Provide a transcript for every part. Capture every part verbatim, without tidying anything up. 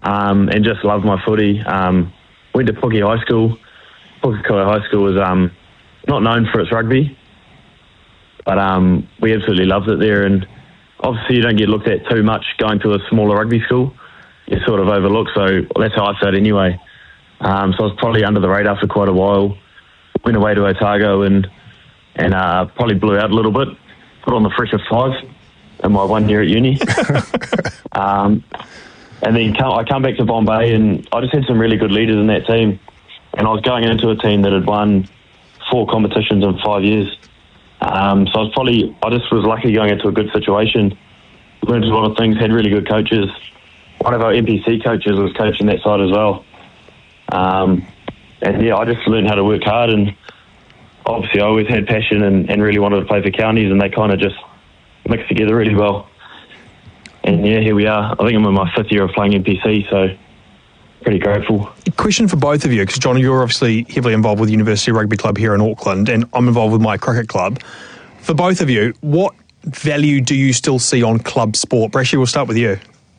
um, and just loved my footy. Um, went to Puki High School. Pukekohe High School was um, not known for its rugby, but um, we absolutely loved it there. And obviously you don't get looked at too much going to a smaller rugby school. You're sort of overlooked, so that's how I felt anyway. Um, so I was probably under the radar for quite a while. Went away to Otago and and uh, probably blew out a little bit. Put on the fresh of five in my one year at uni. um, and then come, I come back to Bombay, and I just had some really good leaders in that team. And I was going into a team that had won four competitions in five years. Um, so I was probably, I just was lucky going into a good situation. Learned a lot of things, had really good coaches. One of our N P C coaches was coaching that side as well. Um, and yeah, I just learned how to work hard, and obviously I always had passion and, and really wanted to play for counties, and they kind of just mixed together really well. And yeah, here we are. I think I'm in my fifth year of playing N P C, so pretty grateful. Question for both of you, because John, you're obviously heavily involved with University Rugby Club here in Auckland, and I'm involved with my cricket club. For both of you, what value do you still see on club sport? Brashy, we'll start with you.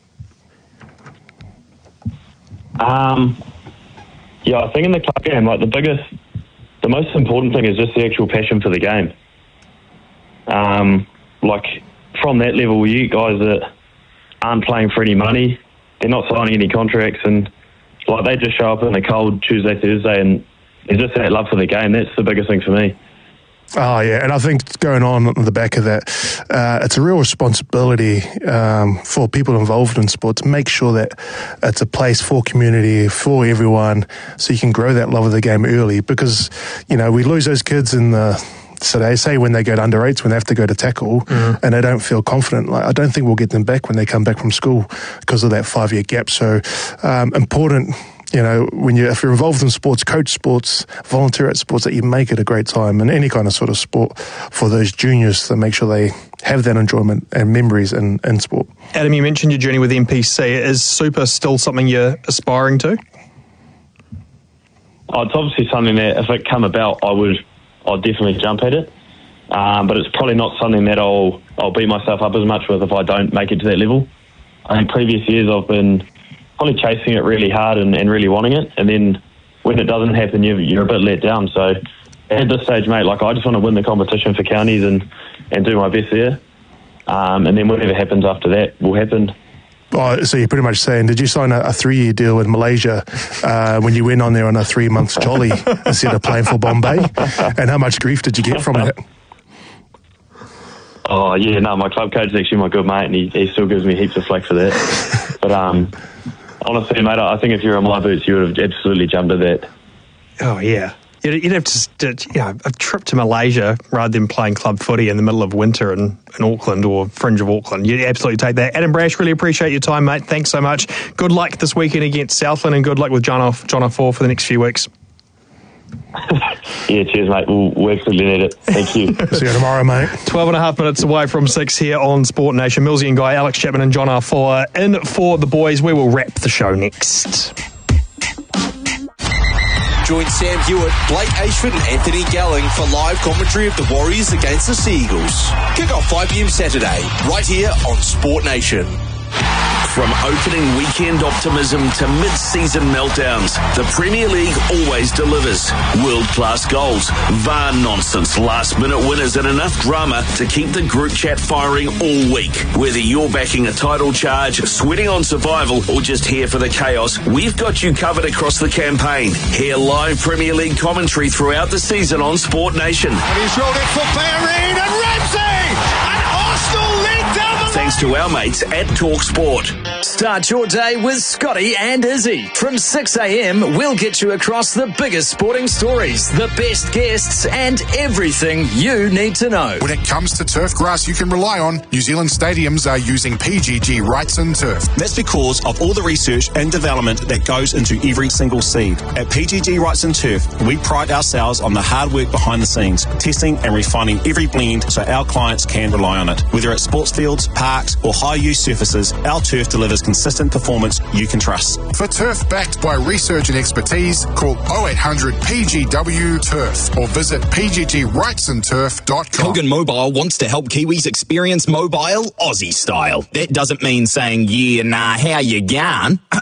Um, yeah, I think in the club game, like the biggest, the most important thing is just the actual passion for the game. Um, like from that level, you guys that aren't playing for any money, they're not signing any contracts, and like they just show up in the cold Tuesday, Thursday, and there's just that love for the game. That's the biggest thing for me. Oh, yeah, and I think going on at the back of that, uh, it's a real responsibility um, for people involved in sport to make sure that it's a place for community, for everyone, so you can grow that love of the game early, because, you know, we lose those kids in the... So they say when they go to under eights, when they have to go to tackle, mm. and they don't feel confident. Like I don't think we'll get them back when they come back from school because of that five-year gap. So um, important, you know, when you if you're involved in sports, coach sports, volunteer at sports, that you make it a great time in any kind of sort of sport for those juniors to make sure they have that enjoyment and memories in, in sport. Adam, you mentioned your journey with N P C. Is Super still something you're aspiring to? Oh, it's obviously something that if it come about, I would. I'll definitely jump at it, um, but it's probably not something that I'll I'll beat myself up as much with if I don't make it to that level. I think previous years I've been probably chasing it really hard and, and really wanting it, and then when it doesn't happen, you're, you're a bit let down. So at this stage, mate, like I just want to win the competition for counties and, and do my best there, um, and then whatever happens after that will happen. Oh, so you're pretty much saying, did you sign a, a three-year deal in Malaysia uh, when you went on there on a three-month jolly instead of playing for Bombay? And how much grief did you get from it? Oh, yeah, no, my club coach is actually my good mate, and he, he still gives me heaps of flack for that. But um, honestly, mate, I think if you were in my boots, you would have absolutely jumped at that. Oh, yeah. You'd have to, you know, a trip to Malaysia rather than playing club footy in the middle of winter in, in Auckland or fringe of Auckland. You'd absolutely take that. Adam Brash, really appreciate your time, mate. Thanks so much. Good luck this weekend against Southland, and good luck with John off John off four for the next few weeks. Yeah, cheers, mate. We'll, we'll absolutely need it. Thank you. See you tomorrow, mate. Twelve and a half minutes away from six here on Sport Nation. Millsy and Guy, Alex Chapman and John R four in for the boys. We will wrap the show next. Join Sam Hewitt, Blake Ashford and Anthony Gelling for live commentary of the Warriors against the Seagulls. Kick off five p.m. Saturday, right here on Sport Nation. From opening weekend optimism to mid-season meltdowns, the Premier League always delivers. World-class goals, V A R nonsense, last-minute winners and enough drama to keep the group chat firing all week. Whether you're backing a title charge, sweating on survival or just here for the chaos, we've got you covered across the campaign. Hear live Premier League commentary throughout the season on Sport Nation. And he's rolled it for Bellerin and Ramsey! And Arsenal lead down the Thanks to our mates at TalkSport. Start your day with Scotty and Izzy. From six a.m, we'll get you across the biggest sporting stories, the best guests, and everything you need to know. When it comes to turf grass you can rely on, New Zealand stadiums are using P G G Wrightson Turf. That's because of all the research and development that goes into every single seed. At P G G Wrightson Turf, we pride ourselves on the hard work behind the scenes, testing and refining every blend so our clients can rely on it. Whether it's sports fields, parks, or high-use surfaces, our turf delivers consistent performance you can trust. For turf backed by research and expertise, call oh eight hundred P G W Turf or visit p g g wrightson turf dot com. Kogan Mobile wants to help Kiwis experience mobile Aussie style. That doesn't mean saying, yeah, nah, how you going?